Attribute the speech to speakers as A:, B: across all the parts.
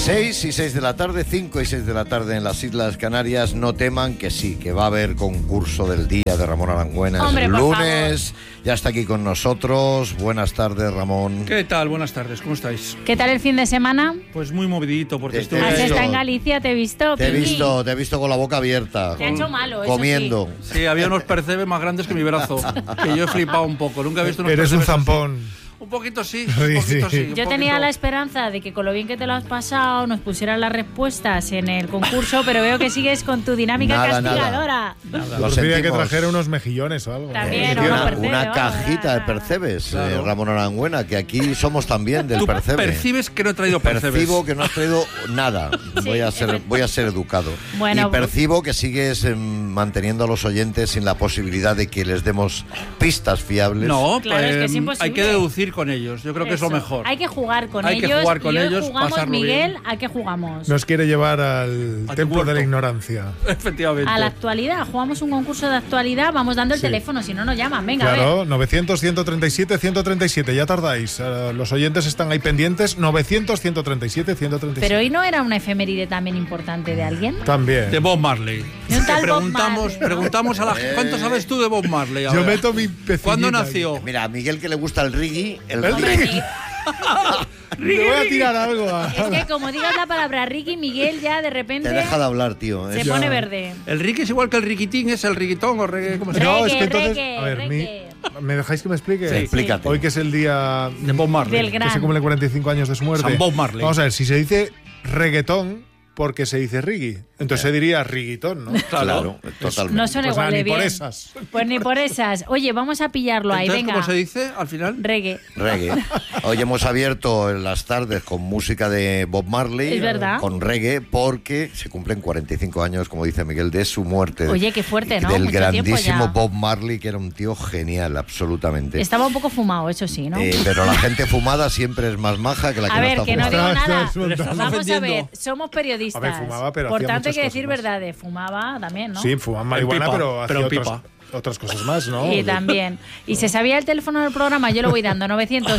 A: 6 y 6 de la tarde, 5 y 6 de la tarde en las Islas Canarias. No teman que sí, que va a haber concurso del día de Ramón Arangüena.
B: Hombre,
A: el
B: por
A: lunes. Ya está aquí con nosotros. Buenas tardes, Ramón.
C: ¿Qué tal? Buenas tardes, ¿cómo estáis?
B: ¿Qué tal el fin de semana?
C: Pues muy movidito, porque estuve...
B: ¿Has estado en Galicia? ¿Te he visto?
A: Te he visto con la boca abierta.
B: Te ha hecho malo, eso
A: comiendo.
C: Sí, había unos percebes más grandes que mi brazo, que yo he flipado un poco. Nunca he visto unos
D: Eres un
C: percebes
D: zampón.
C: así. Un poquito sí,
D: Sí,
C: un poquito
D: sí.
C: sí.
B: Yo tenía la esperanza de que con lo bien que te lo has pasado nos pusieran las respuestas en el concurso, pero veo que sigues con tu dinámica castigadora.
A: Lo
D: Prefería que
A: sentimos.
D: trajera unos mejillones o algo.
B: También,
A: Y
B: unos
A: una
B: percebes,
A: cajita de
B: vamos.
A: percebes,
C: Claro.
A: Ramón Arangüena, que aquí somos también del
C: Tú
A: percebe.
C: percibes que no he traído percebes.
A: Percibo que no has traído nada.
B: Sí,
A: voy a ser educado.
B: Bueno,
A: y percibo que sigues manteniendo a los oyentes sin la posibilidad de que les demos pistas fiables.
C: No,
B: Claro, es que es imposible.
C: hay que deducir con ellos. Yo creo que es lo
B: Eso.
C: mejor.
B: Hay que jugar con
C: Hay que
B: ellos.
C: jugar con
B: y hoy
C: ellos,
B: jugamos,
C: pasarlo
B: Miguel,
C: bien.
B: ¿a qué jugamos?
D: Nos quiere llevar al
C: A tu
D: templo de la
C: huerto.
D: ignorancia.
C: Efectivamente.
B: A la actualidad. Jugamos un concurso de actualidad, vamos dando el
D: Sí.
B: teléfono, si no nos llaman. Venga, a ver.
D: Claro, 900-137-137. Ya tardáis. Los oyentes están ahí pendientes. 900-137-137.
B: Pero hoy no era una efeméride también importante de alguien.
D: También.
C: De Bob Marley.
B: De un tal Bob
C: preguntamos,
B: Marley, ¿no?
C: preguntamos a la gente. ¿Cuánto sabes tú de Bob Marley? A
D: Yo
C: ver.
D: meto mi pecillita.
C: ¿Cuándo
D: ahí.
C: nació?
A: Mira, a Miguel que le gusta el reggae,
D: ¿El
B: Hombre,
D: reggae? Le voy a tirar algo.
B: es que como digas la palabra Ricky, Miguel ya de repente
A: te deja de hablar, tío.
B: se
A: Es-
B: pone verde.
C: El Ricky es igual que el riquitín, es el riquitón o reggae, ¿cómo se llama?
D: No, es que
B: Reggae,
D: entonces. A ver,
B: reggae.
D: ¿me dejáis que me explique?
C: Sí.
A: Explícate.
D: Hoy que es el día
C: De Bob Marley.
B: Del gran.
D: que se cumplen 45 años de su muerte.
C: San Bob Marley.
D: Vamos a ver, si se dice reggaetón, porque se dice reggae. Entonces se diría riguitón, ¿no?
A: Claro, totalmente.
B: No son
D: Pues
B: igual
D: nada,
B: de
D: ni por
B: bien.
D: esas.
B: Pues ni por esas. Oye, vamos a pillarlo ahí,
C: Entonces,
B: venga.
C: ¿cómo se dice al final?
B: Reggae.
A: Reggae. Hoy hemos abierto en las tardes con música de Bob Marley.
B: Es verdad.
A: Con reggae, porque se cumplen 45 años, como dice Miguel, de su muerte.
B: Oye, qué fuerte, ¿no?
A: Del
B: Mucho tiempo
A: grandísimo
B: ya.
A: Bob Marley, que era un tío genial, absolutamente.
B: Estaba un poco fumado, eso sí, ¿no?
A: Pero la gente fumada siempre es más maja que la que
B: A
A: no
B: ver,
A: está
B: que no
A: fumada.
B: digo nada.
D: Estás montando.
B: Vamos a
C: ofendiendo.
B: ver, somos periodistas.
D: A ver, fumaba, pero
B: Por
D: hacía
B: tanto, hay que
D: muchas
B: decir
D: cosas más.
B: verdades. Fumaba también, ¿no?
D: Sí, fuman marihuana,
C: pipa,
D: pero hacía
C: pero
D: otras cosas más, ¿no?
B: Y también. Y se sabía el teléfono del programa, yo lo voy dando.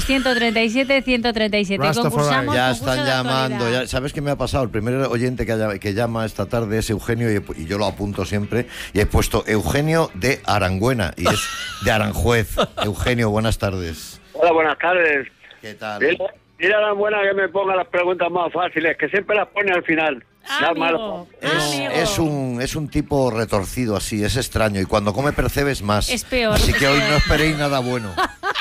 B: 900-137-137.
D: Rastafari.
B: Concursamos.
A: Ya
B: concurso
A: están
B: de
A: llamando.
B: actualidad.
A: Ya, ¿sabes qué me ha pasado? El primer oyente que llama esta tarde es Eugenio y yo lo apunto siempre. Y he puesto Eugenio de Arangüena y es de Aranjuez. Eugenio, buenas tardes.
E: Hola, buenas tardes.
A: ¿Qué tal?
E: Dile a la buena que me ponga las preguntas más fáciles, que siempre las pone al final. Las
B: Amigo,
E: malas.
B: amigo.
A: Es un tipo retorcido así, es extraño. Y cuando come percebes más.
B: Es peor.
A: Así que hoy no esperéis nada bueno.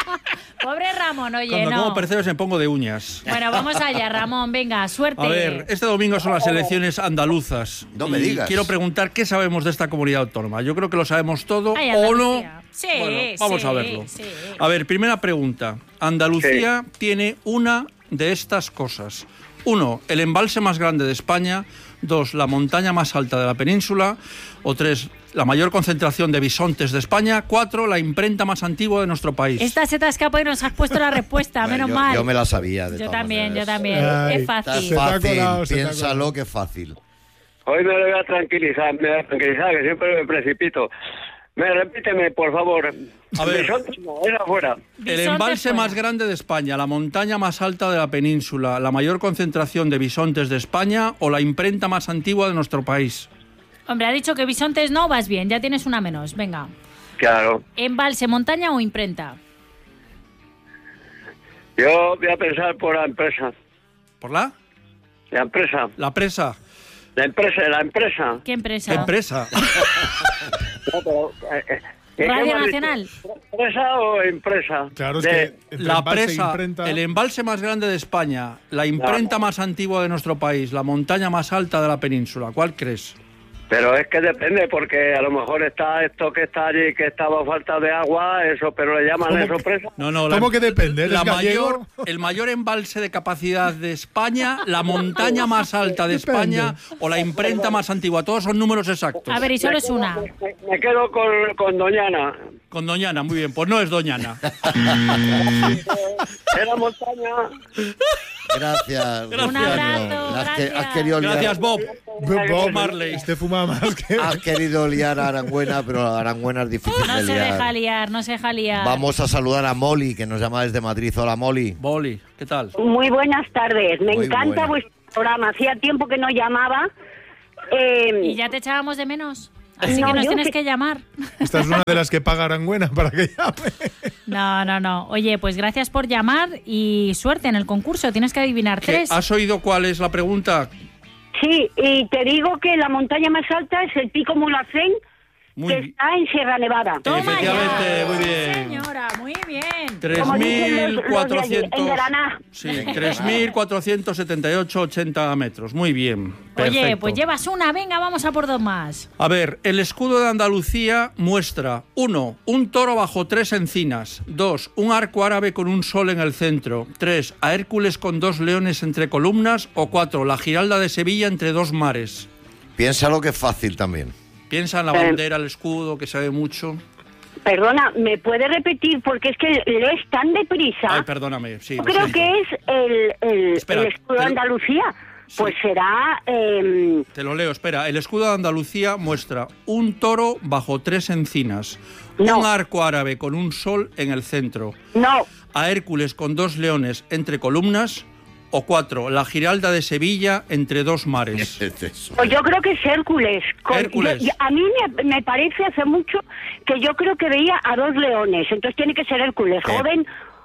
B: Pobre Ramón, oye,
C: Cuando
B: no.
C: como percebes me pongo de uñas.
B: Bueno, vamos allá, Ramón, venga, suerte.
C: A ver, este domingo son las elecciones andaluzas.
A: No me
C: Y
A: digas.
C: Quiero preguntar qué sabemos de esta comunidad autónoma. Yo creo que lo sabemos todo
B: Ay,
C: o no.
B: Andalucía. Sí,
C: Bueno, vamos
B: sí,
C: a verlo.
B: sí.
C: A ver, primera pregunta. Andalucía tiene una de estas cosas. 1, el embalse más grande de España. 2, la montaña más alta de la península. O 3, la mayor concentración de bisontes de España. 4, la imprenta más antigua de nuestro país.
B: Esta se te ha escapado y nos has puesto la respuesta, menos mal.
A: Yo me la sabía. De
B: Yo
A: todas
B: también,
A: maneras.
B: yo también.
D: Ay,
B: Es
A: Es
B: fácil.
D: Se te ha
A: fácil,
D: colado, se te ha
A: piénsalo
D: colado.
A: que es fácil.
E: Hoy me voy a tranquilizar, que siempre me precipito. Repíteme, por favor.
C: A ver.
E: Bisonte no, era afuera.
C: El
B: Bisonte
C: embalse
B: fuera.
C: más grande de España, la montaña más alta de la península, la mayor concentración de bisontes de España o la imprenta más antigua de nuestro país.
B: Hombre, ha dicho que bisontes no, vas bien, ya tienes una menos. Venga.
E: Claro.
B: ¿Embalse, montaña o imprenta?
E: Yo voy a pensar por la empresa.
C: ¿Por la?
E: La empresa.
C: La presa.
E: La empresa.
B: ¿Qué empresa?
C: Empresa.
E: No, pero, ¿qué
B: Radio
E: me has dicho?
B: Nacional.
E: ¿Empresa o empresa?
D: Claro, es
E: De-
D: que entre
C: La
D: embalse e
C: presa,
D: imprenta-
C: el embalse más grande de España, la imprenta
E: Claro.
C: más antigua de nuestro país, la montaña más alta de la península. ¿Cuál crees?
E: Pero es que depende, porque a lo mejor está esto que está allí, que estaba falta de agua, eso, pero le llaman
D: ¿Cómo
E: eso
D: que-
E: presa.
C: No,
D: ¿Cómo que depende? ¿Eres
C: la
D: gallego?
C: el mayor embalse de capacidad de España, la montaña más alta de
D: Depende.
C: España o la imprenta más antigua. Todos son números exactos.
B: A ver, y solo es una.
E: Me quedo con Doñana.
C: Con Doñana, muy bien. Pues no es Doñana.
E: Era montaña.
A: Gracias.
C: Un
A: Eugenio.
B: abrazo,
A: Has
B: gracias.
A: querido liar-
C: Gracias, Bob.
D: Bob
C: Marley.
D: Este fuma más que...
A: Has querido liar a Arangüena, pero a Arangüena es difícil
B: No
A: de
B: se
A: liar.
B: deja liar, no se deja liar.
A: Vamos a saludar a Molly, que nos llama desde Madrid. Hola, Molly.
C: Boli, ¿qué tal?
F: Muy buenas tardes. Me
A: Muy
F: encanta
A: buena.
F: vuestro programa. Hacía tiempo que no llamaba.
B: ¿Y ya te echábamos de menos? Así
F: No,
B: que nos
F: yo
B: tienes
F: sí.
B: que llamar.
D: Esta es una de las que paga Arangüena para que llame.
B: No. Oye, pues gracias por llamar y suerte en el concurso. Tienes que adivinar
C: ¿Qué?
B: 3.
C: ¿Has oído cuál es la pregunta?
F: Sí, y te digo que la montaña más alta es el Pico Mulhacén,
C: Muy
F: que
C: bien.
F: está en Sierra Nevada.
B: Toma
C: Efectivamente,
B: ya.
C: muy
B: Sí,
C: bien.
B: señora, muy bien.
F: Como dicen los de allí, en
C: 3.400...
F: Granada.
C: Sí, 3.478,80 metros. Muy bien.
B: Oye,
C: Perfecto.
B: pues llevas una. Venga, vamos a por 2 más.
C: A ver, el escudo de Andalucía muestra 1. Un toro bajo 3 encinas. 2. Un arco árabe con un sol en el centro. 3. A Hércules con 2 leones entre columnas. O 4. La Giralda de Sevilla entre 2 mares.
A: Piénsalo que es fácil también.
C: Piensa en la bandera, el escudo, que se ve mucho.
F: Perdona, ¿me puede repetir? Porque es que lees tan deprisa.
C: Ay, perdóname. Sí,
F: Yo
C: lo
F: creo
C: siento.
F: que es
C: Espera,
F: el escudo de
C: pero-
F: Andalucía. Pues será...
C: Te lo leo, espera. El escudo de Andalucía muestra un toro bajo 3 encinas.
F: No.
C: Un arco árabe con un sol en el centro.
F: no,
C: A Hércules con 2 leones entre columnas. O 4. La Giralda de Sevilla entre 2 mares.
A: Es eso.
F: pues yo creo que es Hércules.
C: Hércules.
F: A mí me parece hace mucho que yo creo que veía a 2 leones. Entonces tiene que ser Hércules.
A: ¿Qué?
F: Joven,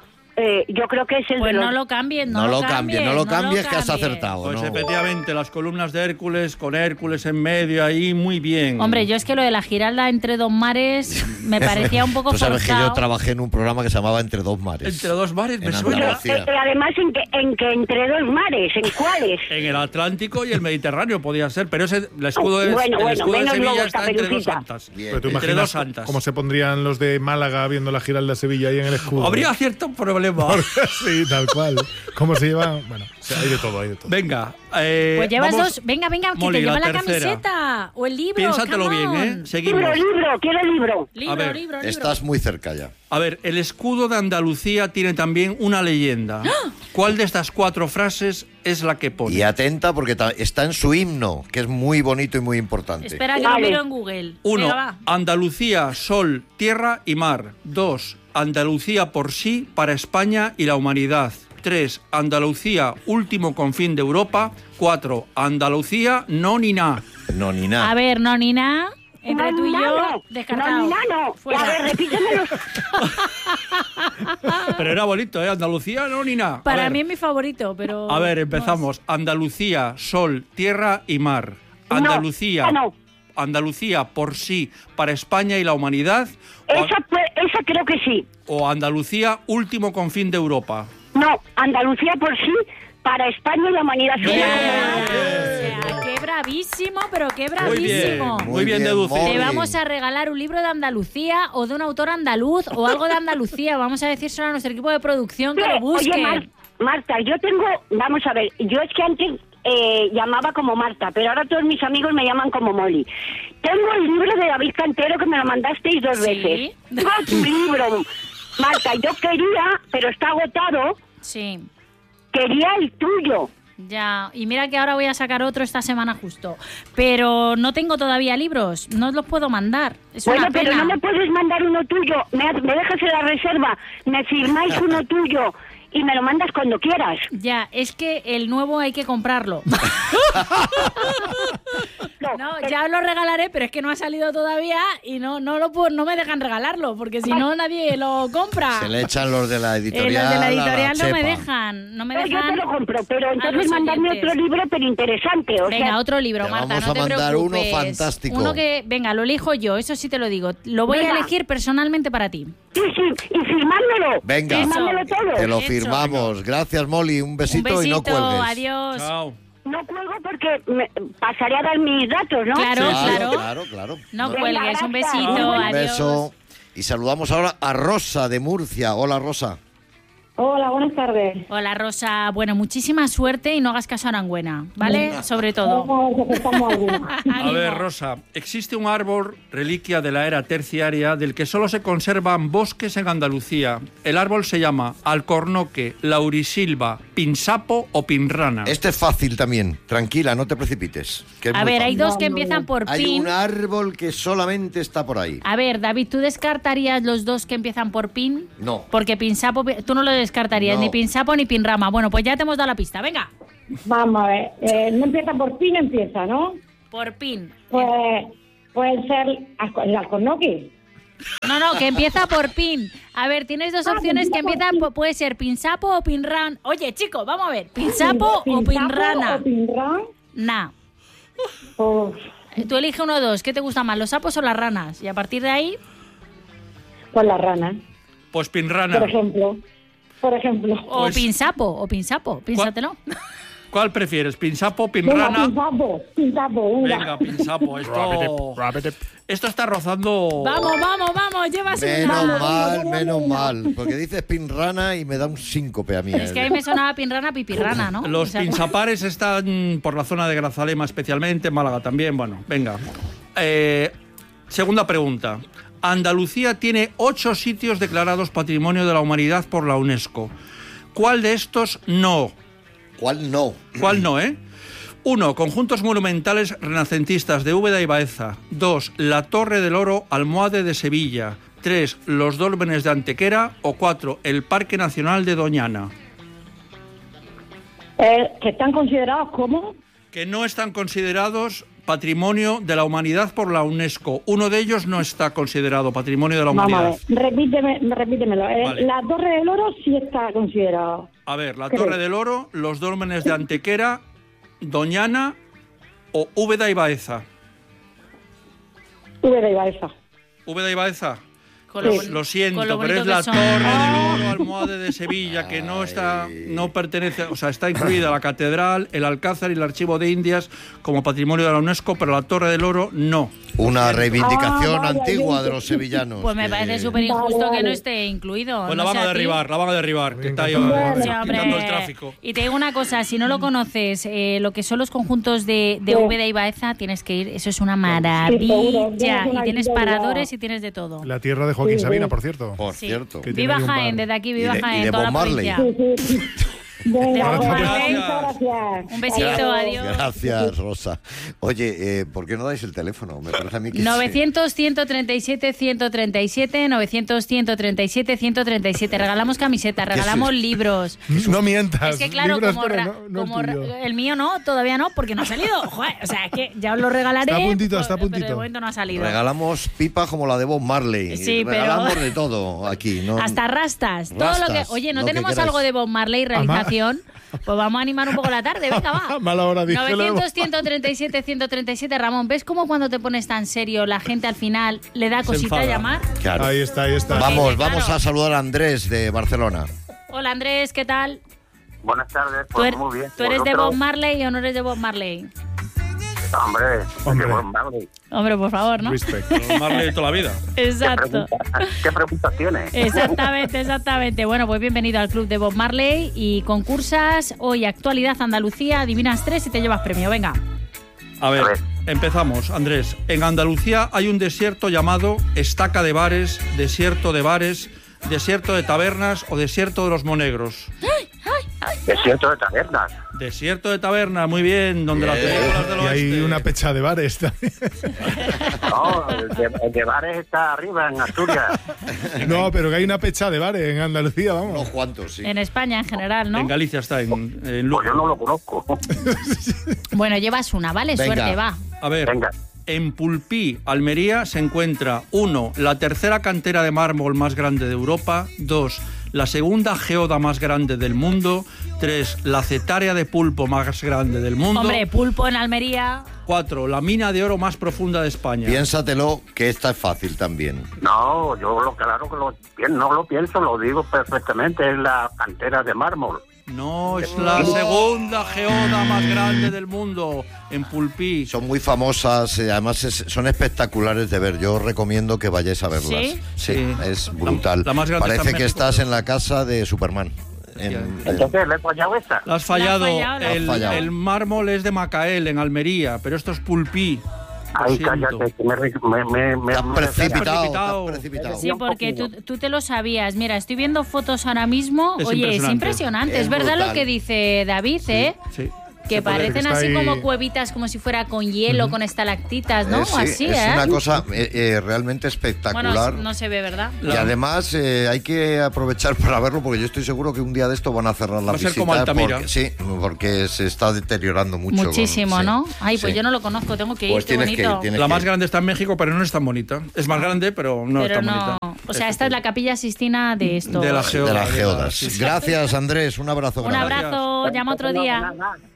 F: yo creo que es el
B: Pues
F: de los...
B: no lo cambies,
A: No lo cambies, no lo cambies, que has
B: cambies.
A: acertado.
C: Pues
A: ¿no?
C: efectivamente, las columnas de Hércules con Hércules en medio ahí, muy bien.
B: Hombre, yo es que lo de la Giralda entre 2 mares me parecía un poco
A: Tú sabes que yo
B: forzado.
A: trabajé en un programa que se llamaba Entre dos mares.
C: Entre 2 mares me
A: En
C: suena.
A: Andalucía.
F: Además, en que entre 2 mares, ¿en cuáles?
C: En el Atlántico y el Mediterráneo podía ser, pero ese, el escudo de,
F: Bueno,
C: el escudo de
F: menos
C: Sevilla
F: luego
C: está
F: esta
C: entre 2
F: peluquita.
C: santas.
A: Bien.
D: Pero tú
C: Entre
D: imaginas
C: 2 santas.
D: cómo se pondrían los de Málaga viendo la Giralda Sevilla ahí en el escudo.
C: Habría cierto problema.
D: Sí, tal cual. ¿Cómo se lleva? Bueno, o sea, hay de todo, hay de todo.
C: Venga.
B: Pues llevas
C: vamos-
B: 2. Venga, que
C: Molly,
B: te lleva la
C: tercera.
B: camiseta. O el libro.
C: Piénsatelo
B: come
C: bien,
B: on.
C: ¿eh? Seguimos.
F: Libro, quiero libro.
B: Libro,
C: A ver,
B: libro.
A: Estás muy cerca ya.
C: A ver, el escudo de Andalucía tiene también una leyenda. ¿Cuál de estas 4 frases es la que pone?
A: Y atenta porque está en su himno, que es muy bonito y muy importante.
B: Espera que
F: Vale.
B: lo miro en Google.
C: 1.
B: Venga, va.
C: Andalucía, sol, tierra y mar. 2. Andalucía por sí, para España y la humanidad. 3. Andalucía, último confín de Europa. 4. Andalucía, no ni na.
A: No, ni nada.
B: A ver, no, ni nada. Entre
F: No,
B: tú y
F: no,
B: yo,
F: no.
B: descartado.
F: No, no.
B: Fuera.
F: A ver, repítemelo.
C: Pero era bonito, ¿eh? Andalucía, no ni na.
B: Para mí es mi favorito, pero...
C: A ver, empezamos. Andalucía, sol, tierra y mar.
F: No,
C: Andalucía.
F: no.
C: Andalucía por sí, para España y la humanidad.
F: Esa creo que sí.
C: O Andalucía, último confín de Europa.
F: No, Andalucía por sí, para España y la humanidad.
C: Bien.
B: O sea, qué bravísimo, pero qué
C: Muy bien,
B: bravísimo.
C: muy bien deducido.
A: Molly.
B: Te vamos a regalar un libro de Andalucía o de un autor andaluz o algo de Andalucía. Vamos a decírselo a nuestro equipo de producción que lo busque.
F: Oye, Marta, yo tengo... Vamos a ver, yo es que antes llamaba como Marta, pero ahora todos mis amigos me llaman como Molly. Tengo el libro de David Cantero que me lo mandasteis 2
B: ¿Sí?
F: veces. Tengo tu libro, Marta. Yo quería, pero está agotado,
B: Sí,
F: quería el tuyo.
B: ya. Y mira que ahora voy a sacar otro esta semana justo. Pero no tengo todavía libros, no os los puedo mandar. Es
F: Bueno,
B: una
F: pero
B: pena.
F: no me puedes mandar uno tuyo. Me dejas en la reserva, me firmáis uno tuyo y me lo mandas cuando quieras.
B: Ya, es que el nuevo hay que comprarlo. No, ya os lo regalaré, pero es que no ha salido todavía y no me dejan regalarlo, porque si no nadie lo compra.
A: Se le echan los de la
B: Los
A: editorial.
B: de la
A: a
B: editorial no me
A: chepa.
B: dejan, no me
F: Yo
B: dejan.
F: te lo compro, pero
B: a
F: entonces
B: los
F: mandarme
B: oyentes.
F: otro libro, pero interesante. O
B: Venga,
F: sea,
B: otro libro,
A: Te
B: Marta,
A: vamos
B: no
A: a
B: te
A: mandar uno
B: preocupes.
A: fantástico.
B: Uno que, venga, lo elijo yo, eso sí te lo digo. Lo voy a
F: Venga.
B: elegir personalmente para ti.
F: sí, y firmármelo.
A: Venga.
F: Firmármelo todo.
A: Te lo
B: Hecho.
A: firmamos. Gracias, Molly. Un besito,
B: Un besito,
A: y no cuelgues.
B: adiós.
C: Chao.
F: No cuelgo porque pasaré a dar mis datos, ¿no?
B: Claro,
A: Claro, claro.
B: No
F: Venga,
B: cuelgues, un
F: gracias.
B: besito,
F: Un
A: Un
B: adiós.
A: beso. Y saludamos ahora a Rosa de Murcia. Hola, Rosa.
G: Hola, buenas tardes.
B: Hola, Rosa. Bueno, muchísima suerte y no hagas caso a Arangüena, ¿vale? Sobre todo.
C: A ver, Rosa, existe un árbol reliquia de la era terciaria del que solo se conservan bosques en Andalucía. El árbol se llama alcornoque, laurisilva, pinsapo o pinrana.
A: Este es fácil también. Tranquila, no te precipites. Que es
B: A
A: muy
B: ver,
A: fácil.
B: hay dos que empiezan por
A: Hay
B: pin.
A: un árbol que solamente está por ahí.
B: A ver, David, ¿tú descartarías los dos que empiezan por pin?
A: No.
B: Porque pinsapo, tú no lo descartarías,
A: No.
B: ni pinsapo ni pinrama. Bueno, pues ya te hemos dado la pista, venga.
G: Vamos a ver, no empieza por fin, empieza, ¿no?
B: Por pin.
G: Pues puede ser el alcornoque.
B: No, que empieza por pin. A ver, tienes dos opciones que empiezan, puede ser pinsapo o pinran. Oye, chicos, vamos a ver, pinsapo o pinrana.
G: ¿O pinran?
B: Nah.
G: Pues,
B: Tú elige uno o dos, ¿qué te gusta más, los sapos o las ranas? Y a partir de ahí,
G: pues la rana,
C: Pues pinrana.
G: por ejemplo.
B: o
C: Pues-
B: pinsapo, piénsatelo.
C: ¿Cuál prefieres, pinsapo o
G: Venga,
C: pinrana?
G: pinsapo, venga.
C: Venga, pinsapo. Esto está rozando...
B: Vamos, llevas una.
A: Menos mal. Porque dices pinrana y me da un síncope a mí.
B: Es que a mí me sonaba pinrana, pipirrana, ¿no?
C: Los
B: O sea,
C: pinzapares están por la zona de Grazalema especialmente, Málaga también. Bueno, venga. Segunda pregunta. Andalucía tiene 8 sitios declarados Patrimonio de la Humanidad por la UNESCO. ¿Cuál de estos no?
A: ¿Cuál no?
C: ¿Cuál no, 1. Conjuntos monumentales renacentistas de Úbeda y Baeza. 2. La Torre del Oro, Almohade de Sevilla. 3. Los Dólmenes de Antequera. O 4. El Parque Nacional de Doñana.
G: Que están considerados como...
C: Que no están considerados Patrimonio de la Humanidad por la UNESCO. Uno de ellos no está considerado Patrimonio de la
G: Vamos a
C: Humanidad.
G: ver, repítemelo.
C: Vale.
G: La Torre del Oro sí está considerada.
C: A ver, la
G: Creo.
C: Torre del Oro, los Dólmenes de Antequera, Doñana o Úbeda y Baeza.
G: Úbeda y Baeza.
C: Úbeda y Baeza.
B: con
C: Pues
B: lo-
C: lo siento,
B: con lo
C: pero
B: bonito
C: es
B: que
C: la
B: son.
C: Torre del Oro, Almohade de Sevilla, que no pertenece, o sea, está incluida la catedral, el Alcázar y el Archivo de Indias como patrimonio de la UNESCO, pero la Torre del Oro no.
A: Una reivindicación
G: vale,
A: antigua
G: bien.
A: de los sevillanos.
B: Pues me
A: que-
B: parece súper injusto
G: Vale,
B: que no
G: vale.
B: esté incluido.
C: Pues
B: no
C: la van
B: sé
C: a
B: a ti.
C: derribar, que está ahí
G: Bueno.
B: Sí, hombre.
C: quitando el tráfico.
B: Y te digo una cosa, si no lo conoces, lo que son los conjuntos de
G: Sí.
B: Úbeda y Baeza, tienes que ir, eso es una
G: seguro,
B: maravilla.
G: tienes una
B: Y tienes
G: idea.
B: paradores y tienes de todo.
D: La tierra de Joaquín
G: Sí,
D: Sabina,
G: sí.
D: por cierto.
A: Por
B: Sí.
A: cierto.
D: Que tiene
B: Viva
D: ahí un
B: Jaén,
D: bar.
B: desde aquí,
A: Y
B: viva
A: de- y
B: Jaén,
A: de
B: toda la
A: Bob Marley.
B: provincia.
G: Sí. Venga,
B: Bob
G: pues,
B: Marley.
G: muchas gracias.
B: Un besito, adiós.
A: Gracias, Rosa. Oye, ¿por qué no dais el teléfono? Me parece a mí que
B: 900-137-137, 900-137-137. Regalamos camisetas, regalamos libros.
D: No mientas.
B: Es que claro,
D: libros,
B: como,
D: pero
B: ra-
D: no, no
B: como
D: el
B: ra-
D: tuyo.
B: el mío no, todavía no, porque no ha salido. Joder, o sea, es que ya os lo regalaré.
D: Está a puntito, está a
B: pero
D: puntito.
B: de momento no ha salido.
A: regalamos pipa como la de Bob Marley.
B: Sí, pero-
A: Regalamos de todo aquí. ¿no?
B: Hasta rastas, todo lo que...
A: Rastas,
B: Oye, ¿no
A: lo que
B: tenemos
A: queráis.
B: algo de Bob Marley realización? Pues vamos a animar un poco la tarde, venga, va.
D: Mala hora, dije luego.
B: 900-137-137, Ramón, ¿ves cómo cuando te pones tan serio la gente al final le da
C: Se
B: cosita
C: enfada.
B: llamar?
A: Claro.
D: Ahí está, ahí está.
A: Vamos,
B: Claro.
A: vamos a saludar a Andrés de Barcelona.
B: Hola Andrés, ¿qué tal?
E: Buenas tardes,
B: ¿Tú,
E: pues muy bien.
B: ¿Tú eres de
E: ¿Vosotros?
B: Bob Marley o no eres de Bob Marley?
E: Hombre,
D: Hombre.
E: qué buen Marley.
B: Hombre, por favor, ¿no?
D: Respect.
C: Bob Marley de toda la vida.
B: Exacto.
E: ¿Qué preguntas tiene?
B: Exactamente. Bueno, pues bienvenido al club de Bob Marley y concursas hoy actualidad Andalucía, adivinas 3 y te llevas premio, venga.
C: A ver,
E: A ver.
C: empezamos, Andrés. En Andalucía hay un desierto llamado Estaca de Bares, desierto de bares, desierto de tabernas o desierto de los monegros.
E: Desierto de tabernas.
C: Desierto de tabernas, muy bien, donde las películas del
D: Y hay
C: oeste.
D: una pecha de bares también.
E: No, el de bares está arriba, en Asturias.
D: No, pero que hay una pecha de bares en Andalucía, vamos.
A: Unos cuantos, sí.
B: En España en general, ¿no?
C: En Galicia está, en
E: Pues
C: Lugo.
E: yo no lo conozco.
B: Bueno, llevas una, ¿vale?
A: Venga.
B: Suerte, va.
C: A ver,
E: Venga.
C: en Pulpí, Almería, se encuentra 1. La tercera cantera de mármol más grande de Europa. 2. La segunda geoda más grande del mundo. 3. La cetárea de pulpo más grande del mundo.
B: Hombre, pulpo en Almería.
C: 4. La mina de oro más profunda de España.
A: Piénsatelo, que esta es fácil también.
E: No, yo lo claro que no lo pienso, lo digo perfectamente. Es la cantera de mármol.
C: No, es la segunda geoda más grande del mundo, en Pulpí.
A: Son muy famosas, además son espectaculares de ver. Yo os recomiendo que vayáis a verlas.
B: ¿Sí?
C: Sí.
A: Es brutal.
C: La más grande está
A: Parece
C: en
A: que
C: México,
A: estás
C: pero-
A: en la casa de Superman.
E: Entonces, ¿le he fallado esta?
C: La has fallado.
B: La has
A: fallado.
C: El mármol es de Macael, en Almería, pero esto es Pulpí. Lo
E: Ay,
C: siento.
E: cállate, que me
A: Te has
C: precipitado.
A: precipitado.
B: Sí, porque tú te lo sabías. Mira, estoy viendo fotos ahora mismo.
C: Es
B: Oye, es
C: impresionante.
B: impresionante.
A: Es
B: Es verdad
A: brutal.
B: lo que dice David, ¿eh?
C: Sí.
B: Que
D: parece que
B: parecen
D: está
B: así
D: ahí-
B: como cuevitas, como si fuera con hielo, con estalactitas, ¿no?
A: Sí,
B: Así,
A: es
B: ¿eh?
A: una cosa realmente
B: Bueno,
A: espectacular.
B: no se ve, ¿verdad?
A: Y además hay que aprovechar para verlo porque yo estoy seguro que un día de esto van a cerrar la
C: Va a ser
A: visita.
C: como Altamira.
A: Porque se está deteriorando mucho.
B: Muchísimo,
A: sí,
B: ¿no? Ay, pues
A: sí.
B: yo no lo conozco, tengo que ir,
A: Pues
B: qué
A: tienes que ir,
B: bonito.
A: tienes
C: La
A: que
C: más
A: ir.
C: grande está en México, pero no es tan bonita. Es más grande, pero no es
B: Pero
C: tan
B: no,
C: bonita.
B: o sea, esta es la Capilla Sistina de esto.
C: De la
A: De
C: geoda.
A: las geodas.
C: Sí, sí.
A: Gracias, Andrés. Un abrazo
B: Un
A: grande.
B: abrazo, llama otro día.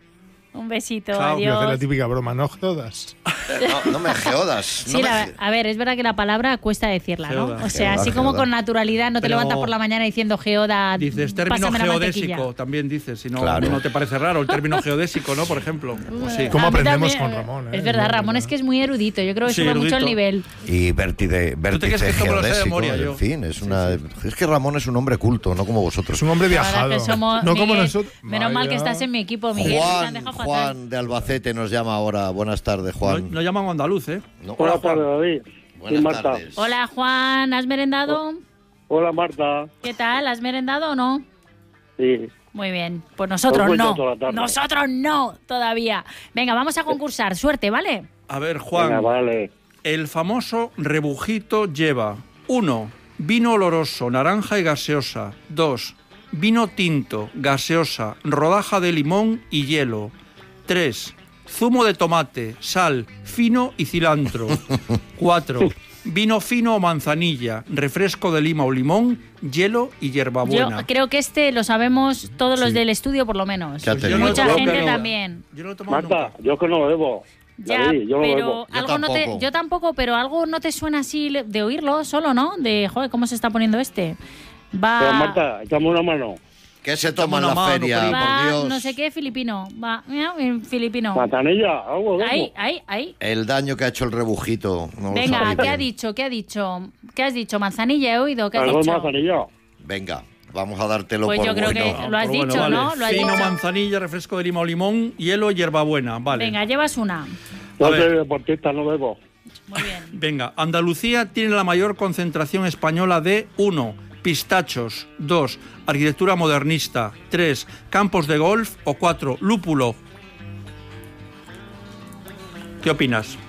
B: Un besito,
C: Chao.
D: Voy a hacer la
B: adiós.
D: típica broma, no jodas.
A: No me geodas.
B: Sí, a ver, es verdad que la palabra cuesta decirla, ¿no?
C: Geoda.
B: O sea,
A: Geoda,
B: así como
A: geoda.
B: con naturalidad, no te
C: Pero-
B: levantas por la mañana diciendo geoda,
C: Dices término
B: pásame la mantequilla.
C: geodésico, también dices, si no,
A: Claro.
C: no te parece raro el término geodésico, ¿no? Por ejemplo. Pues sí.
D: ¿Cómo
B: A mí
D: aprendemos
B: también,
D: con Ramón?
B: Es verdad,
D: No,
B: Ramón
D: no.
B: es que es muy erudito, yo creo que
C: Sí,
B: sube mucho
C: erudito.
B: el nivel.
A: Y
C: crees
A: vértice
C: que esto me lo sé de
A: geodésico,
C: memoria, yo?
A: en fin, es que Ramón es un hombre culto, no como vosotros.
D: Es un hombre
B: La verdad
D: viajado.
B: que somos,
D: no como
B: Miguel,
D: nosotros.
B: menos mal que
D: Vaya.
B: estás en mi equipo, Miguel. Te han dejado fatal.
A: Juan de Albacete nos llama ahora. Buenas tardes, Juan.
C: No llaman andaluz, ¿eh?
A: No.
E: Buenas tardes, David.
A: Buenas
E: Marta.
A: tardes.
B: Hola, Juan, ¿has merendado?
E: Hola, Marta.
B: ¿Qué tal? ¿Has merendado o no?
E: Sí.
B: Muy bien, pues nosotros
E: Pues voy
B: no.
E: yo toda la tarde.
B: Nosotros no, todavía. Venga, vamos a concursar. Suerte, ¿vale?
C: A ver, Juan.
E: Venga, vale.
C: El famoso rebujito lleva 1. Vino oloroso, naranja y gaseosa. 2. Vino tinto, gaseosa, rodaja de limón y hielo. 3. Zumo de tomate, sal, fino y cilantro. 4. Vino fino o manzanilla, refresco de lima o limón, hielo y hierbabuena.
B: Yo creo que este lo sabemos todos los
C: Sí.
B: del estudio, por lo menos.
A: Ya te digo.
B: Mucha
E: Yo
B: gente
E: que no.
B: también.
C: Yo no lo he tomado
E: Marta,
C: nunca.
E: yo que no bebo.
B: Ya,
E: David, yo no
B: pero
E: bebo.
A: Yo
B: algo no te,
A: tampoco.
B: yo tampoco, pero algo no te suena así de oírlo solo, ¿no? De, joder, ¿cómo se está poniendo este? Va,
E: Pero, Marta, echame una mano.
A: ¿Qué se toma en la
C: Una mano,
A: feria,
C: primo.
A: por
B: va
A: Dios?
B: no sé qué filipino. Va, en filipino.
E: Manzanilla, algo de
B: Ahí,
E: eso.
B: ahí.
A: El daño que ha hecho el rebujito. No lo
B: Venga,
A: sabéis
B: ¿qué
A: bien.
B: ha dicho? ¿Qué ha dicho? ¿Qué has dicho? Manzanilla he oído. ¿Qué has
E: Algo de
B: dicho?
E: manzanilla.
A: Venga, vamos a dártelo
B: Pues
A: por
B: yo creo
A: bueno.
B: que lo has
C: Pero
B: dicho,
C: vale.
B: ¿no? Lo has
C: Fino,
B: dicho.
C: manzanilla, refresco de lima o limón, hielo y hierbabuena. Vale.
B: Venga, llevas una.
E: Yo
C: A
E: soy
C: ver.
E: deportista, no bebo.
B: Muy bien.
C: Venga, Andalucía tiene la mayor concentración española de 1. Pistachos. 2. Arquitectura modernista. 3. Campos de golf. O 4. Lúpulo. ¿Qué opinas?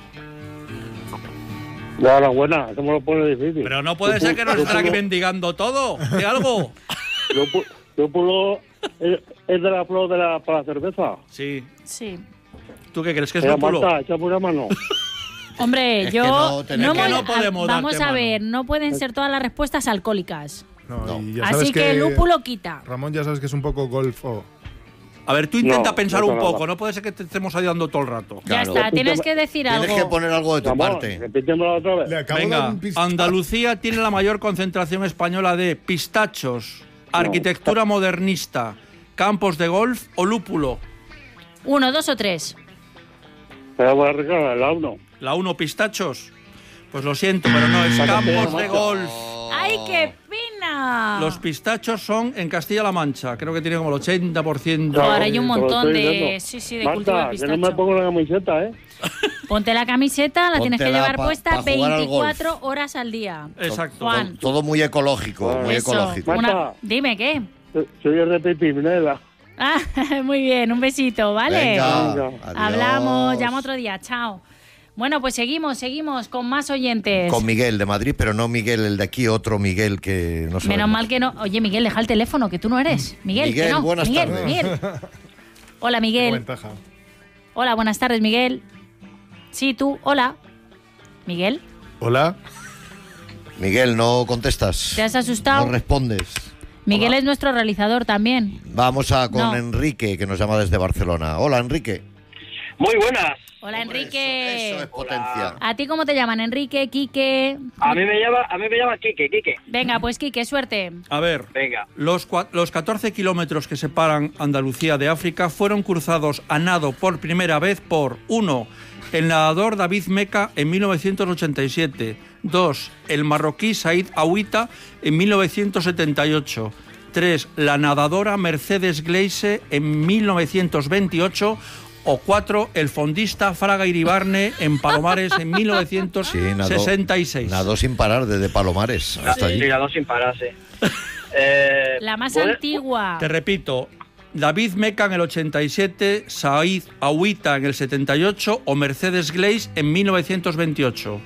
E: Ya, la buena, eso me lo pone difícil.
C: Pero no puede ser que nos estén aquí mendigando todo. ¿De algo?
E: Lúpulo es de la flor para la cerveza.
C: Sí.
B: Sí.
C: ¿Tú qué crees que es
E: Mira,
C: lúpulo?
E: Marta, échame una mano.
B: Hombre,
A: Es
B: yo
A: que no tenemos-
C: que no podemos
B: vamos
C: darte
B: a
C: mano.
B: ver, no pueden ser todas las respuestas alcohólicas.
D: No, y ya sabes
B: Así que el lúpulo quita.
D: Ramón, ya sabes que es un poco golfo.
C: A ver, tú intenta
E: No,
C: pensar
E: no
C: un
E: nada.
C: poco. No puede ser que te estemos ayudando todo el rato.
B: Ya
A: Claro.
B: está, tienes que decir algo.
A: Tienes que poner algo de tu
E: Ramón,
A: parte.
E: repítemelo otra vez.
D: Le acabo de dar
C: Venga,
D: un pistacho.
C: Andalucía tiene la mayor concentración española de pistachos, arquitectura modernista, campos de golf o lúpulo.
B: 1, 2 o 3.
E: Pero voy a regalar la uno.
C: La 1, pistachos. Pues lo siento, pero no, es campos de golf.
B: ¡Ay, qué pena!
C: Los pistachos son en Castilla-La Mancha. Creo que tiene como el 80%.
B: Claro, ahora hay un
E: Te lo
B: montón
E: estoy
B: de,
E: diciendo.
B: sí, de cultivo de
E: Marta, que no me
B: pistacho.
E: pongo la camiseta, ¿eh?
B: Ponte la camiseta, la tienes que
A: Póntela
B: llevar
A: pa
B: puesta
A: jugar al
B: 24
A: golf.
B: horas al día.
C: Exacto.
B: Juan.
A: Todo muy ecológico, muy
B: Eso,
A: ecológico.
E: Marta.
B: Dime, ¿qué?
E: Soy el de Pipinela.
B: Ah, muy bien, un besito, ¿vale?
A: Venga,
E: Venga.
A: adiós.
B: Hablamos, llama otro día, chao. Bueno, pues seguimos con más oyentes.
A: Con Miguel de Madrid, pero no Miguel, el de aquí, otro Miguel que no sabemos.
B: Menos mal que no. Oye, Miguel, deja el teléfono, que tú no eres. Miguel,
A: Miguel,
B: que no.
A: buenas
B: Miguel,
A: tardes.
B: Miguel. Hola,
D: Qué
B: Miguel.
D: ventaja.
B: Hola, buenas tardes, Miguel. Sí, tú, hola. Miguel,
D: Hola.
A: Miguel, no contestas.
B: ¿te has asustado?
A: No respondes.
B: Miguel es nuestro realizador también.
A: Vamos con
B: No.
A: Enrique, que nos llama desde Barcelona. Hola, Enrique.
H: Muy buenas.
B: Hola, Enrique.
A: Eso es potencia.
B: ¿A ti cómo te llaman? Enrique, Quique.
H: A mí me llama Quique.
B: Venga, pues Quique, suerte.
C: A ver,
H: Venga.
C: los 14 kilómetros que separan Andalucía de África fueron cruzados a nado por primera vez por 1. El nadador David Meca en 1987. 2. El marroquí Said Aouita en 1978. 3. La nadadora Mercedes Gleise en 1928. O 4. El fondista Fraga Iribarne en Palomares en 1966.
A: Nadó sin parar desde Palomares hasta allí.
H: Sí, nadó sin pararse.
B: La más antigua.
C: Te repito, David Meca en el 87, Said Aouita en el 78 o Mercedes Gleise en 1928.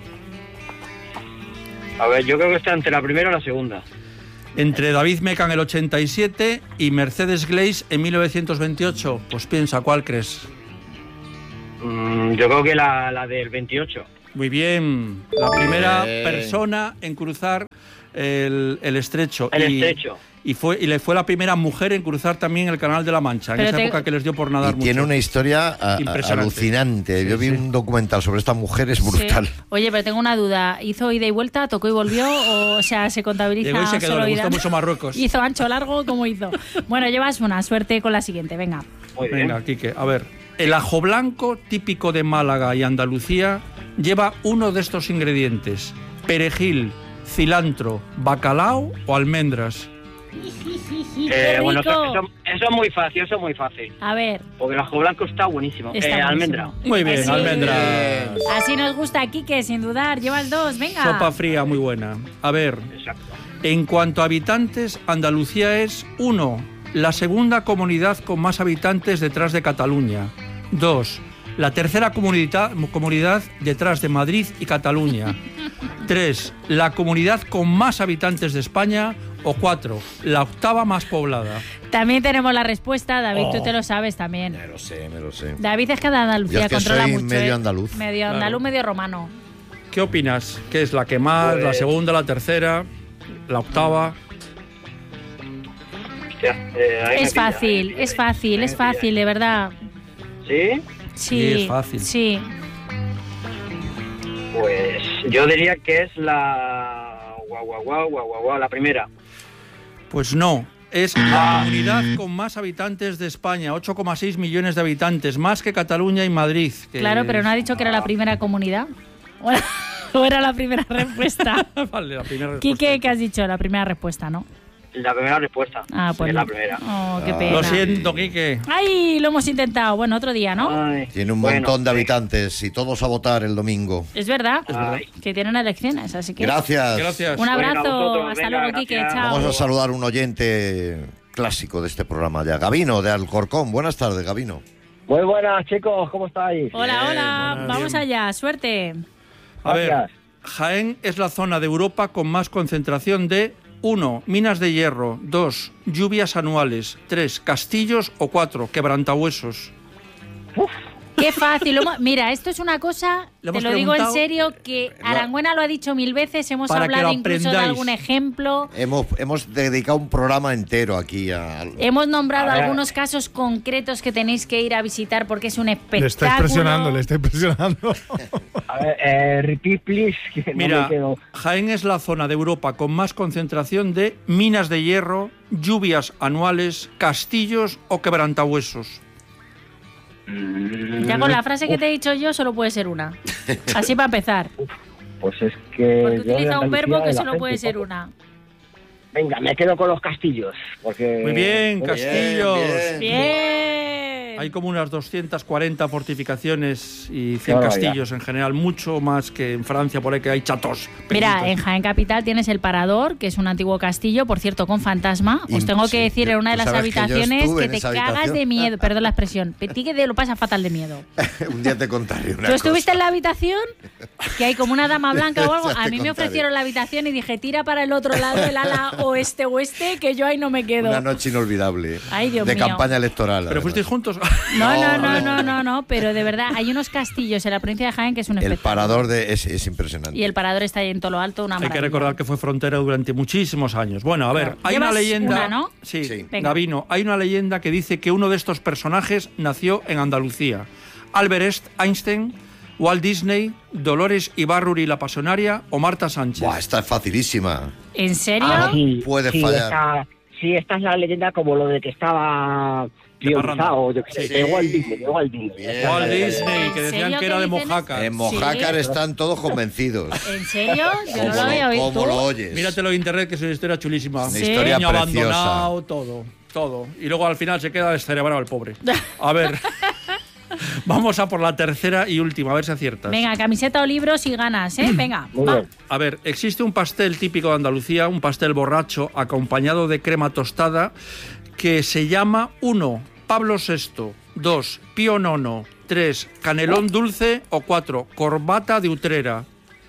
H: A ver, yo creo que está entre la primera y la segunda.
C: Entre David Meca en el 87 y Mercedes Gleise en 1928. Pues piensa, ¿cuál crees?
H: Yo creo que la del 28.
C: Muy bien. La primera persona en cruzar el estrecho.
H: Estrecho.
C: Y le fue la primera mujer en cruzar también el Canal de la Mancha, en esa época que les dio por nadar
A: y
C: mucho.
A: tiene una historia alucinante.
C: Sí,
A: Yo vi un documental sobre esta mujer, es brutal.
B: Sí. Oye, pero tengo una duda. ¿Hizo ida y vuelta, tocó y volvió? O sea, ¿se contabiliza
C: Llegó y se quedó,
B: solo
C: le
B: ida?
C: gustó mucho Marruecos.
B: ¿Hizo ancho, largo? ¿Cómo hizo? Bueno, llevas una suerte con la siguiente, venga.
H: Muy bien.
C: Venga, Quique, a ver. El ajo blanco, típico de Málaga y Andalucía, lleva uno de estos ingredientes: perejil, cilantro, bacalao o almendras.
B: ¡Qué
H: Bueno,
B: rico!
H: eso es muy fácil.
B: A ver.
H: Porque el ajo blanco está buenísimo.
B: Está buenísimo.
H: Almendra.
C: Muy bien,
B: Así-
C: almendras.
B: Así nos gusta, Quique, sin dudar. Llevas 2, venga.
C: Sopa fría, muy buena. A ver,
H: Exacto.
C: en cuanto a habitantes, Andalucía es 1. La segunda comunidad con más habitantes detrás de Cataluña. 2. La tercera comunidad detrás de Madrid y Cataluña. 3. La comunidad con más habitantes de España. O 4. La octava más poblada.
B: También tenemos la respuesta, David, tú te lo sabes también.
A: Me lo sé.
B: David es que de Andalucía
A: Yo es que
B: controla
A: soy
B: mucho.
A: medio andaluz.
B: Medio andaluz, medio romano.
C: ¿Qué opinas? ¿Qué es la que más, la segunda, la tercera, la octava?
H: Hostia, ahí me
B: Es
H: pilla,
B: fácil,
H: ahí me
B: es
H: pilla.
B: fácil, de verdad.
H: ¿Sí?
B: Sí,
C: es fácil.
B: Sí.
H: Pues yo diría que es la... la primera.
C: Pues no. Es la comunidad con más habitantes de España, 8,6 millones de habitantes, más que Cataluña y Madrid. Que
B: Claro, pero no ha dicho que era la primera comunidad. ¿O era la primera respuesta?
C: Vale, la primera respuesta.
B: Quique, ¿qué has dicho? La primera respuesta, ¿no?
H: La primera respuesta.
B: Ah, pues
H: es
B: no.
H: la primera.
B: Oh, qué pena.
C: Lo siento, Quique.
B: ¡Ay! Lo hemos intentado. Bueno, otro día, ¿no?
H: Ay,
A: Tiene un
H: bueno,
A: montón de
H: sí.
A: habitantes y todos a votar el domingo.
B: Es verdad.
H: Ay.
B: Que tienen elecciones, así que...
A: Gracias.
C: Gracias.
B: Un abrazo.
H: Bueno, a vosotros,
B: Hasta
H: venga,
B: luego, Quique.
H: gracias.
B: Chao.
A: Vamos a saludar a un oyente clásico de este programa ya. Gabino, de Alcorcón. Buenas tardes, Gabino.
I: Muy buenas, chicos, ¿cómo estáis?
B: Hola,
A: Bien,
B: hola.
C: buenas,
B: Vamos
C: bien.
B: allá. Suerte.
C: A ver,
I: Gracias.
C: Jaén es la zona de Europa con más concentración de 1. Minas de hierro. 2. Lluvias anuales. 3. Castillos. O 4. Quebrantahuesos.
B: Qué fácil. Mira, esto es una cosa,
C: Le
B: te
C: hemos
B: lo digo en
C: preguntado-
B: serio, que Arangüena lo ha dicho 1000 veces, hemos
C: Para que
B: hablado
C: lo
B: incluso de
C: aprendáis.
B: algún ejemplo,
A: Hemos dedicado un programa entero aquí a...
B: hemos nombrado
I: A ver.
B: algunos casos concretos que tenéis que ir a visitar porque es un espectáculo.
D: Le está impresionando.
I: A ver, repeat, please, que no
C: Mira,
I: me quedo.
C: Jaén es la zona de Europa con más concentración de minas de hierro, lluvias anuales, castillos o quebrantahuesos.
B: Ya con la frase que te he dicho yo solo puede ser una. Así para empezar.
I: Pues es que...
B: Porque
I: yo de
B: utiliza un
I: Andalucía,
B: verbo que
I: de la
B: solo
I: gente,
B: puede ser
I: poco.
B: una.
I: Venga, me quedo con los castillos, porque...
C: Muy bien, castillos.
A: bien.
B: Bien.
C: Hay como unas 240 fortificaciones y 100
I: Qué barbaridad.
C: castillos en general, mucho más que en Francia, por ahí que hay chatos.
B: Mira,
C: pequeñitos.
B: en Jaén Capital tienes el Parador, que es un antiguo castillo, por cierto, con fantasma. Os tengo que
A: Sí,
B: decir en una de
A: tú
B: las
A: sabes que yo
B: habitaciones
A: estuve
B: que
A: en
B: te
A: esa
B: cagas
A: habitación.
B: de miedo. Perdón la expresión. Ti que te lo pasas fatal de miedo.
A: Un día te contaré una
B: ¿Tú estuviste
A: cosa.
B: en la habitación? Que hay como una dama blanca o algo.
A: Ya te
B: A mí me
A: contaré.
B: ofrecieron la habitación y dije, tira para el otro lado, el ala oeste, que yo ahí no me quedo.
A: Una noche inolvidable.
B: Ay, Dios
A: de
B: mío.
A: campaña electoral.
C: ¿Pero
A: además.
C: fuisteis juntos?
B: No, pero de verdad, hay unos castillos en la provincia de Jaén que es un
A: El
B: espectáculo.
A: parador es impresionante.
B: Y el Parador está ahí en todo lo alto, una
C: Hay que
B: maravilla.
C: recordar que fue frontera durante muchísimos años. Bueno, a ver,
B: Claro.
C: hay una
B: Llevas
C: leyenda...
B: una, ¿no?
C: Sí,
A: Sí.
B: Venga.
C: Gabino, hay una leyenda que dice que uno de estos personajes nació en Andalucía. Albert Einstein, Walt Disney, Dolores Ibárruri la Pasionaria o Marta Sánchez.
A: Buah, esta es facilísima.
B: ¿En serio?
A: Puede fallar.
I: Esta es la leyenda como lo de que estaba priorizado, yo que sé, de Walt Disney.
C: Walt Disney, que decían que era de Mojácar.
A: En Mojácar están todos convencidos.
B: ¿En serio? Yo no lo había oído.
A: ¿Cómo lo oyes?
C: Míratelo en internet, que es una historia chulísima.
A: Una historia
C: Niño
A: preciosa.
C: abandonado, todo. Y luego al final se queda descerebrado el pobre. A ver, vamos a por la tercera y última, a ver si aciertas.
B: Venga, camiseta o libros y ganas, ¿eh? Venga, va.
C: A ver, existe un pastel típico de Andalucía, un pastel borracho acompañado de crema tostada que se llama 1. Pablo VI, 2. Pío IX, 3. Canelón dulce o 4. Corbata de Utrera.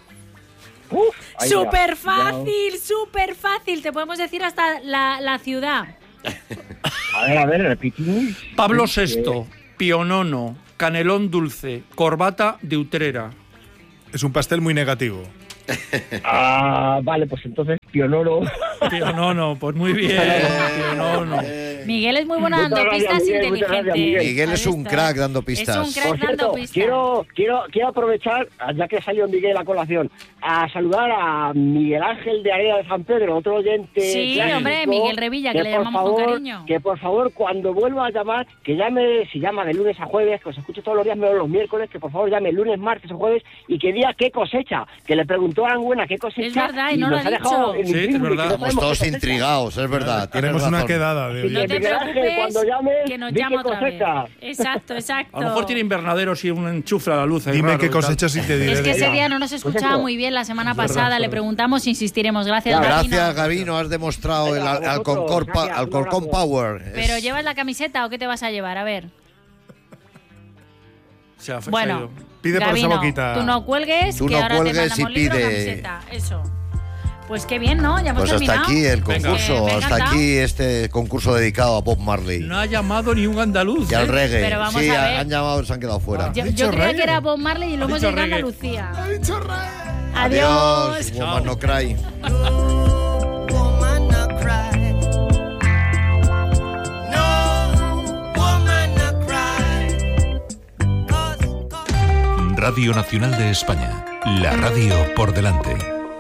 B: Súper fácil. Te podemos decir hasta la ciudad.
I: A ver, repite.
C: Pablo VI, Pío IX, canelón dulce, corbata de Utrera.
D: Es un pastel muy negativo.
I: Vale, pues entonces Pionoro.
C: Pionono, pues muy bien, Pionono.
B: Miguel es muy bueno dando pistas inteligentes.
A: Miguel es un crack dando pistas.
B: Es un crack dando pistas.
I: Quiero aprovechar, ya que salió Miguel a colación, a saludar a Miguel Ángel de Arena de San Pedro, otro oyente.
B: Sí,
I: clásico,
B: hombre, Miguel Revilla, que le llamamos con cariño.
I: Que por favor, cuando vuelva a llamar, que llame, si llama de lunes a jueves, que os escuche todos los días, menos los miércoles, que por favor llame lunes, martes o jueves y que diga qué cosecha. Que le preguntó a Aranguena qué cosecha.
B: Es verdad, y no lo ha dicho.
C: Sí, es verdad.
A: Estamos todos intrigados, es verdad.
D: Tenemos una quedada de
B: No te
I: Miguel Ángel,
B: preocupes,
I: cuando llame,
B: que nos
I: di
B: llama
I: qué
B: otra vez.
I: cosecha.
B: Exacto.
C: A lo mejor tiene invernaderos y un enchufe a la luz. ahí
D: Dime
C: raro
D: qué
C: y tal.
D: cosechas y te diré.
B: Es que
D: de
B: ese
D: ella.
B: día no nos escuchaba muy bien la semana pasada. Le preguntamos, insistiremos. Gracias,
A: Gracias,
B: Gabino.
A: Gabino, has demostrado
I: Venga,
A: el
I: vosotros, gracias,
A: Alcorcón
I: un
A: Power.
B: ¿Pero llevas la camiseta o qué te vas a llevar? A ver.
C: Se ha
B: Bueno,
C: ido.
D: Pide por esa
B: Gabino,
D: boquita.
B: tú no cuelgues,
A: Tú
B: que
A: no
B: ahora
A: cuelgues
B: te mandamos
A: y
B: libro o
A: pide.
B: camiseta. Eso. Pues qué bien, ¿no? Ya hemos
A: Pues hasta
B: terminado.
A: aquí el
C: Venga.
A: concurso,
B: Me ha
A: hasta
B: encantado.
A: aquí este concurso dedicado a Bob Marley.
C: No ha llamado ni un andaluz.
A: Y al reggae.
B: Pero vamos
A: Sí,
B: a ver.
A: han llamado, se han quedado fuera.
B: Yo creía que era Bob Marley y lo
C: Ha
B: hemos
C: dicho
B: llegado a
C: reggae.
B: Andalucía.
A: Adiós,
B: Adiós.
A: Woman No Cry.
J: Radio Nacional de España, la radio por delante.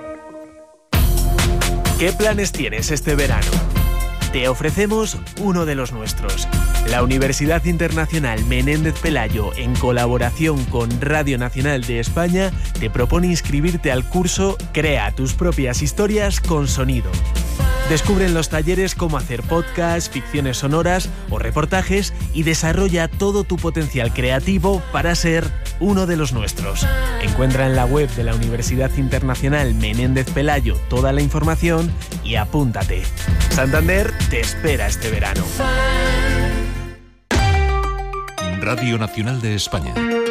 K: ¿Qué planes tienes este verano? Te ofrecemos uno de los nuestros. La Universidad Internacional Menéndez Pelayo, en colaboración con Radio Nacional de España, te propone inscribirte al curso Crea tus propias historias con sonido. Descubre en los talleres cómo hacer podcasts, ficciones sonoras o reportajes y desarrolla todo tu potencial creativo para ser uno de los nuestros. Encuentra en la web de la Universidad Internacional Menéndez Pelayo toda la información y apúntate. Santander te espera este verano.
J: Radio Nacional de España.